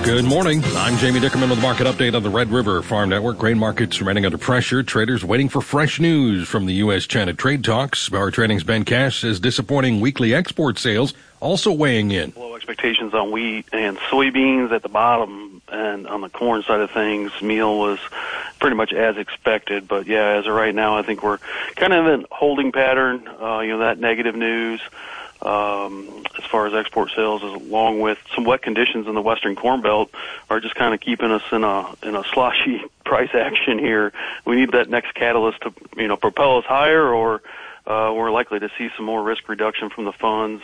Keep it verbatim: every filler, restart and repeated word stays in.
Good morning. I'm Jamie Dickerman with the market update on the Red River Farm Network. Grain markets remaining under pressure. Traders waiting for fresh news from the U S China trade talks. Power Trading's Ben Cash says disappointing weekly export sales also weighing in. Low expectations on wheat and soybeans at the bottom, and on the corn side of things, meal was pretty much as expected. But yeah, as of right now, I think we're kind of in a holding pattern. Uh, you know, that negative news um, as far as export sales, along with some wet conditions in the western corn belt, are just kind of keeping us in a in a sloshy price action here. We need that next catalyst to, you know, propel us higher, or uh, we're likely to see some more risk reduction from the funds